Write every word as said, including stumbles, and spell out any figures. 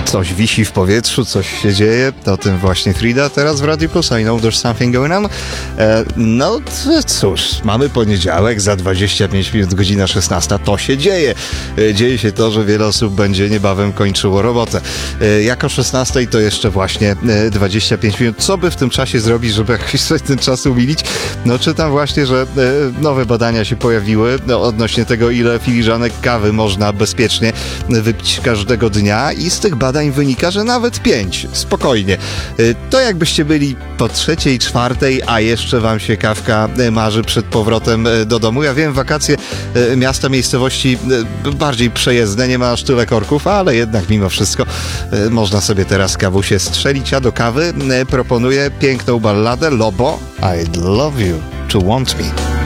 Coś wisi w powietrzu, coś się dzieje, o tym właśnie Frida teraz w Radio Plus. I know there's something going on. E, no cóż, mamy poniedziałek, za dwadzieścia pięć minut, godzina szesnasta, to się dzieje. E, dzieje się to, że wiele osób będzie niebawem kończyło robotę. E, jak o szesnastej to jeszcze właśnie e, dwadzieścia pięć minut. Co by w tym czasie zrobić, żeby jakoś sobie ten czas umilić? No czytam właśnie, że e, nowe badania się pojawiły no, odnośnie tego, ile filiżanek kawy można bezpiecznie wypić każdego dnia i z tych badań wynika, że nawet pięć. Spokojnie. To jakbyście byli po trzeciej, czwartej, a jeszcze wam się kawka marzy przed powrotem do domu. Ja wiem, wakacje miasta, miejscowości bardziej przejezdne, nie ma aż tyle korków, ale jednak mimo wszystko można sobie teraz kawusie strzelić. A do kawy proponuję piękną balladę Lobo, I'd love you to want me.